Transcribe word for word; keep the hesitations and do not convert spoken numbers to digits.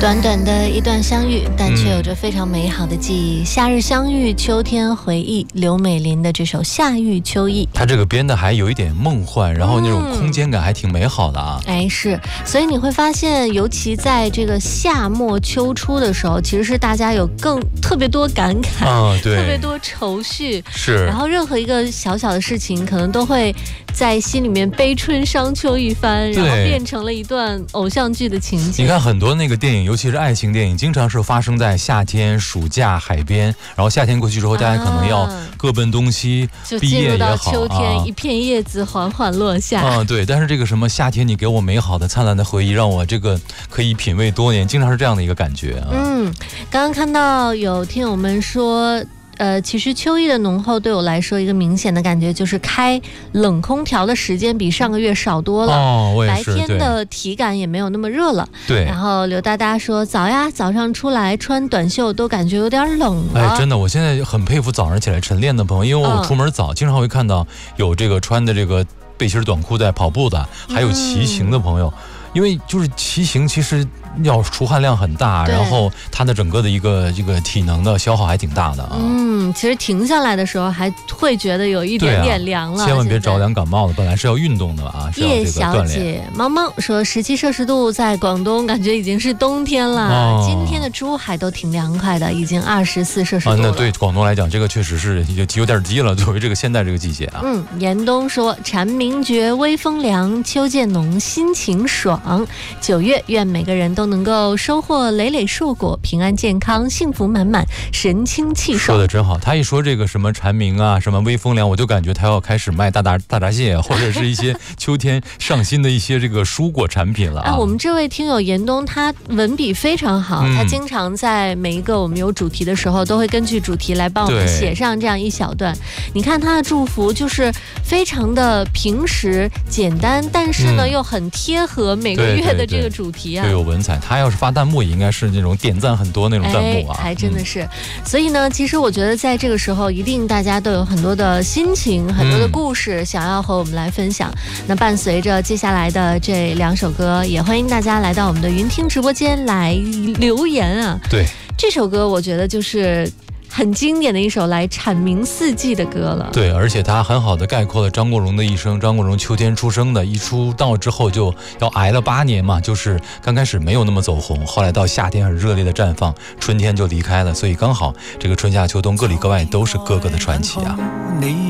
短短的一段相遇，但却有着非常美好的记忆。嗯、夏日相遇，秋天回忆，刘美麟的这首《夏遇秋意》， 它这个编的还有一点梦幻，然后那种空间感还挺美好的啊。 嗯、哎，是，所以你会发现，尤其在这个夏末秋初的时候，其实是大家有更特别多感慨， 啊、对， 特别多愁绪， 是。 然后任何一个小小的事情，可能都会在心里面悲春伤秋一番，然后变成了一段偶像剧的情节。 你看很多那个电影，尤其是爱情电影，经常是发生在夏天、暑假、海边，然后夏天过去之后，大家可能要各奔东西， 就毕业也好， 进入到秋天，啊、一片叶子缓缓落下。 啊，对。但是这个什么夏天，你给我美好的、灿烂的回忆，让我这个可以品味多年，经常是这样的一个感觉啊。 嗯，刚刚看到有听友们说。呃，其实秋意的浓厚对我来说，一个明显的感觉就是开冷空调的时间比上个月少多了。 哦，我也是。 白天的体感也没有那么热了。 对。 然后刘大大说早呀，早上出来穿短袖都感觉有点冷了。 哎，真的，我现在很佩服早上起来晨练的朋友，因为我出门早，嗯、经常会看到有这个穿的这个背心短裤在跑步的，还有骑行的朋友。嗯，因为就是骑行其实要出汗量很大，然后它的整个的一个这个体能的消耗还挺大的啊。 嗯，其实停下来的时候还会觉得有一点点凉了， 啊、千万别着凉感冒了，本来是要运动的啊，是要这个锻炼。叶小姐猫猫说十七摄氏度在广东感觉已经是冬天了，哦、今天的珠海都挺凉快的，已经二十四摄氏度了。 啊，那对广东来讲，这个确实是有有点低了，作为这个现在这个季节啊。 嗯，严冬说蝉鸣觉微风凉，秋渐浓心情爽。九月愿每个人都能够收获累累硕果，平安健康，幸福满满，神清气爽。 说的真好，他一说这个什么蝉鸣啊，什么微风凉，我就感觉他要开始卖大闸大闸蟹，或者是一些秋天上新的一些这个蔬果产品了啊。 啊我们这位听友严冬，他文笔非常好，嗯、他经常在每一个我们有主题的时候，都会根据主题来帮我们写上这样一小段。你看他的祝福就是非常的平实简单，但是呢、嗯、又很贴合每个月的这个主题啊， 又有文采。他要是发弹幕，也应该是那种点赞很多那种弹幕啊， 哎、还真的是。嗯、所以呢，其实我觉得在这个时候，一定大家都有很多的心情、很多的故事想要和我们来分享。嗯、那伴随着接下来的这两首歌，也欢迎大家来到我们的云听直播间来留言啊。 对， 这首歌我觉得就是很经典的一首来阐明四季的歌了。 对，而且它很好的概括了张国荣的一生。张国荣秋天出生的，一出道之后就要挨了八年嘛，就是刚开始没有那么走红，后来到夏天很热烈的绽放，春天就离开了，所以刚好这个春夏秋冬各里各外都是哥哥的传奇啊。